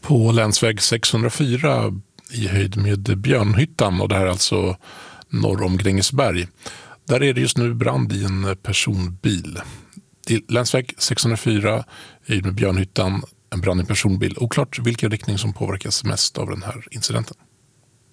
på länsväg 604 i höjd med Björnhyttan, och det här är alltså norr om Grängesberg. Där är det just nu brand i en personbil. Länsväg 604 i höjd med Björnhyttan, en brand i en personbil. Oklart vilken riktning som påverkas mest av den här incidenten.